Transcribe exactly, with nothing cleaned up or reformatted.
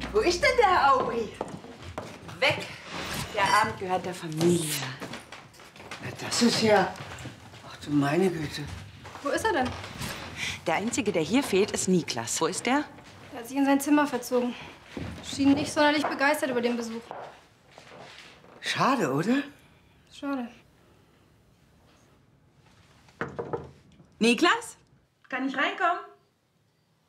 Wo ist denn der Aubry? Weg. Der Abend gehört der Familie. Ja, das ist ja... Ach du meine Güte. Wo ist er denn? Der Einzige, der hier fehlt, ist Niklas. Wo ist der? Er hat sich in sein Zimmer verzogen. Schien nicht sonderlich begeistert über den Besuch. Schade, oder? Schade. Niklas? Kann ich reinkommen?